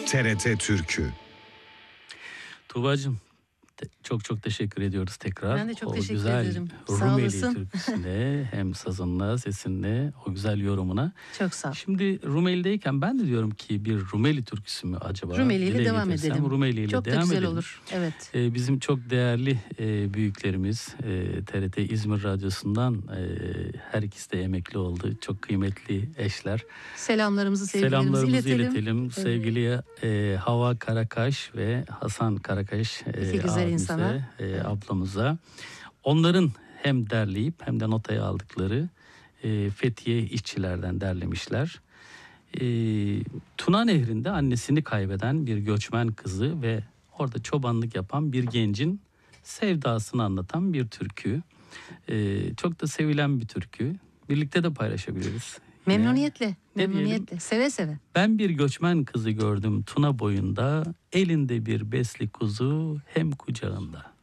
TRT Türkü. Tuğba'cığım çok çok teşekkür ediyoruz tekrar. Ben de çok teşekkür güzel ederim. Sağ Rumeli olasın. türküsüne hem sazınla, sesinle, o güzel yorumuna. Çok sağ ol. Şimdi Rumeli'deyken ben de diyorum ki bir Rumeli türküsü mü acaba? Rumeli ile Dile devam getirsem, edelim. Rumeli ile Çok da devam güzel edelim. olur. Evet. Bizim çok değerli büyüklerimiz TRT İzmir Radyosu'ndan her ikisi de emekli oldu. Çok kıymetli eşler. Selamlarımızı, sevgilerimizi iletelim. Evet. Sevgili Hava Karakaş ve Hasan Karakaş İki güzel insana. ablamıza. Onların hem derleyip hem de notaya aldıkları Fethiye işçilerden derlemişler. Tuna Nehri'nde annesini kaybeden bir göçmen kızı ve orada çobanlık yapan bir gencin sevdasını anlatan bir türkü. Çok da sevilen bir türkü. Birlikte de paylaşabiliriz. Memnuniyetle, Ne memnuniyetle. diyelim? Seve seve. Ben bir göçmen kızı gördüm Tuna boyunda, elinde bir besli kuzu hem kucağında.